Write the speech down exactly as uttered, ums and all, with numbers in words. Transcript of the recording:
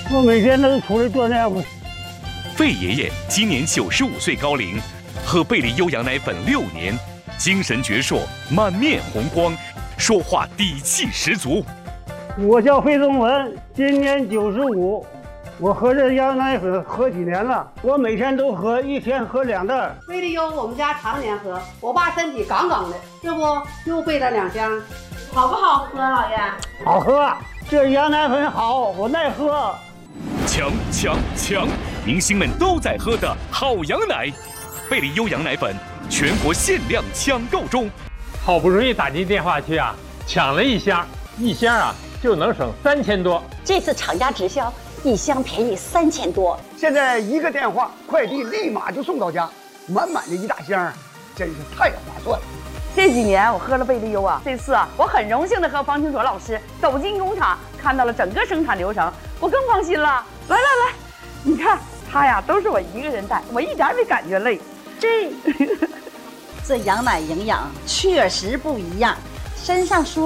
我每天都出来锻炼。 费爷爷今年九十五岁高龄，喝贝利优羊奶粉六年，精神矍铄，满面红光，说话底气十足。 我叫费宗文，今年九十五。我喝这羊奶粉喝几年了，我每天都喝，一天喝两袋。 贝利优我们家常年喝，我爸身体杠杠的，这不又备了两箱，好不好喝，老爷？ 好喝，这羊奶粉好，我爱喝。 强强强！明星们都在喝的好羊奶，贝利优羊奶粉全国限量抢购中。 好不容易打进电话去啊，抢了一箱，一箱啊就能省三千多。 这次厂家直销，一箱便宜三千多。 现在一个电话，快递立马就送到家，满满的一大箱，真是太划算了。 这几年我喝了贝利优啊，这次啊，我很荣幸的和方清楚老师走进工厂，看到了整个生产流程，我更放心了。来来来，你看他呀，都是我一个人带，我一点没感觉累。 这这羊奶营养确实不一样，身上说。